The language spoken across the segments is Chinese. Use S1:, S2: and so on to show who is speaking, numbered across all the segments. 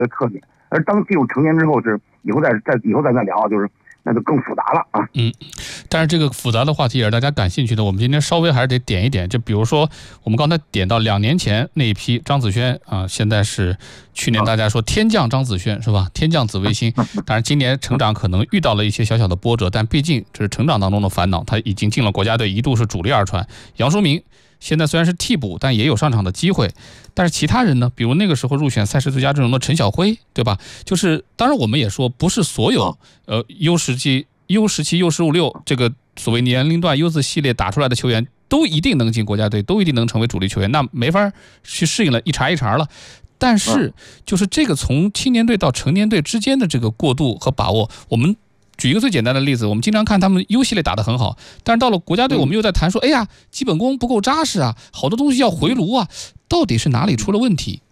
S1: 的特点。而当进入成年之后，是以后再聊，就是那就更复杂了啊。
S2: 但是这个复杂的话题也是大家感兴趣的，我们今天稍微还是得点一点。就比如说我们刚才点到2年前那一批张子萱啊，现在是去年大家说天降张子萱是吧？天降紫微星。当然今年成长可能遇到了一些小小的波折，但毕竟这是成长当中的烦恼。他已经进了国家队，一度是主力二传。杨淑明现在虽然是替补，但也有上场的机会。但是其他人呢，比如那个时候入选赛事最佳阵容的陈晓辉，对吧？就是当然我们也说，不是所有U17、U15、U16这个所谓年龄段 U 字系列打出来的球员都一定能进国家队，都一定能成为主力球员，那没法去适应了一茬了。但是就是这个从青年队到成年队之间的这个过渡和把握，我们举一个最简单的例子，我们经常看他们 U 系列打得很好，但是到了国家队，我们又在谈说，哎呀，基本功不够扎实啊，好多东西要回炉啊，到底是哪里出了问题？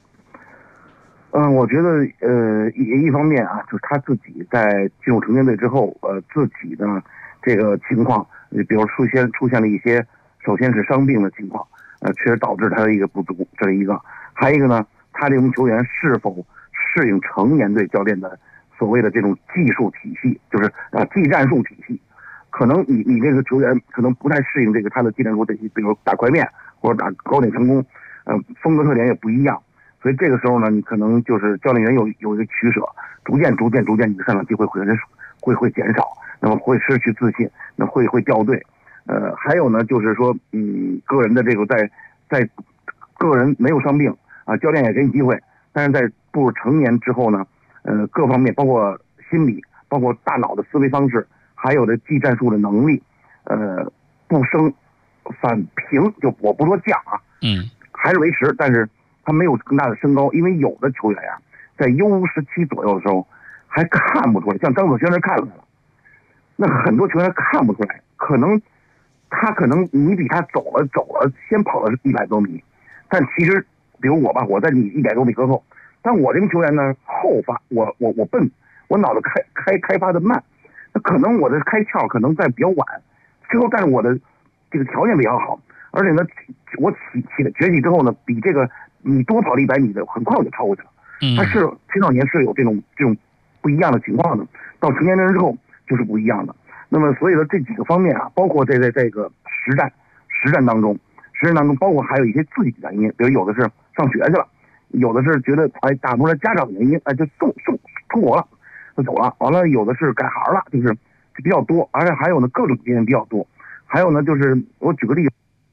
S1: 我觉得一方面啊，就是他自己在进入成年队之后，自己的这个情况，比如出现了一些，首先是伤病的情况，确实导致他的一个不足，这是一个。还有一个呢，他这名球员是否适应成年队教练的所谓的这种技术体系，就是技战术体系，可能你这个球员可能不太适应这个他的技战术体系，比如打快面或者打高点成功，风格特点也不一样。所以这个时候呢，你可能就是教练员有一个取舍，逐渐你的上场机会会减少，那么会失去自信，那会掉队。还有呢，就是说，个人的这个在个人没有伤病啊，教练也给你机会，但是在步入成年之后呢，各方面包括心理，包括大脑的思维方式，还有的技战术的能力，不升反平，就我不说降啊，还是维持，但是他没有更大的升高，因为有的球员呀，在 U17 左右的时候还看不出来，像张子萱是看出来了，那很多球员看不出来，可能你比他走了，先跑了100多米，但其实比如我吧，我在你100多米之后，但我这名球员呢后发，我笨，我脑子开发的慢，那可能我的开窍可能在比较晚，之后但是我的这个条件比较好，而且呢，我崛起之后呢，比这个你多跑了100米的，很快我就超过去了。但是青少年是有这种不一样的情况的，到成年人之后就是不一样的。那么所以说这几个方面啊，包括在这个实战当中，包括还有一些自己的原因，比如有的是上学去了，有的是觉得打不出来家长原因，就出国了，就走了。完了有的是改行了，就是比较多，而且还有呢各种原因比较多。还有呢就是我举个例子，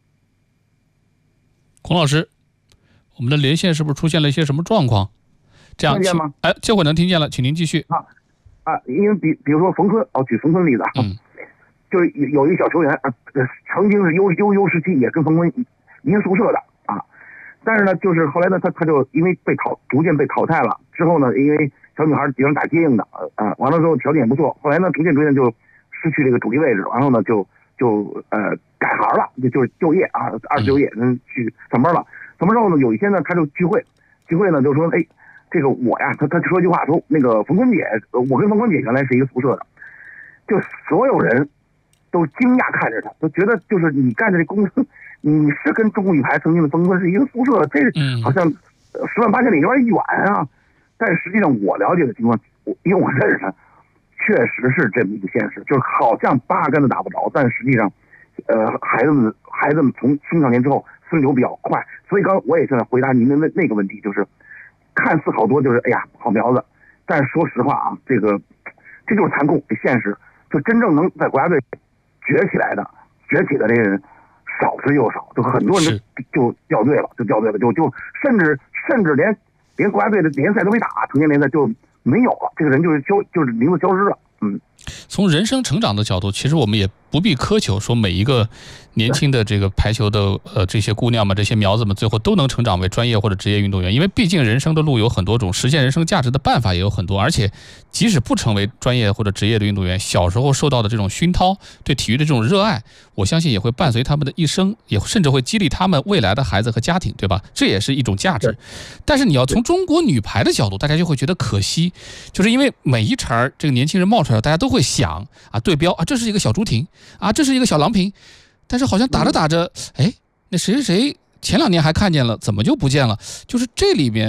S2: 孔老师，我们的连线是不是出现了一些什么状况？这样
S1: 听见吗？
S2: 这会能听见了，请您继续。
S1: 因为比如说冯坤，举冯坤例子啊，就是有一个小球员曾经是 U17 也跟冯坤一个宿舍的啊，但是呢，就是后来呢，他就因为逐渐被淘汰了之后呢，因为小女孩喜欢打接应的完了之后条件也不错，后来呢，逐渐就失去这个主力位置，然后呢就改行了，就是就业啊，29业去上班了。上班之后呢，有一天呢，他就聚会呢就说，这个我呀，他说句话，说那个冯坤姐，我跟冯坤姐原来是一个宿舍的，就所有人都惊讶看着他，都觉得就是你干的这公司，你是跟中国女排曾经的冯坤是一个宿舍的，这好像10万8千里有点远啊。但是实际上我了解的情况，因为我认识他，确实是这么一个现实，就是好像8竿子打不着，但实际上，孩子们从青少年之后分流比较快，所以刚我也是回答您的那个问题，就是看似好多就是好苗子，但是说实话啊，这就是残酷的现实，就真正能在国家队崛起的这些人少之又少，就很多人就掉队了，就甚至连国家队的联赛都没打，成年联赛就没有了，这个人就是名字消失了。
S2: 从人生成长的角度，其实我们也不必苛求说每一个年轻的这个排球的这些姑娘们、这些苗子们最后都能成长为专业或者职业运动员，因为毕竟人生的路有很多种，实现人生价值的办法也有很多，而且即使不成为专业或者职业的运动员，小时候受到的这种熏陶，对体育的这种热爱，我相信也会伴随他们的一生，也甚至会激励他们未来的孩子和家庭，对吧？这也是一种价值。但是你要从中国女排的角度，大家就会觉得可惜，就是因为每一茬这个年轻人冒出来，大家都会想对标这是一个小朱婷这是一个小郎平，但是好像打着打着，那谁前2年还看见了，怎么就不见了？就是这里面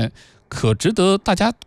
S2: 可值得大家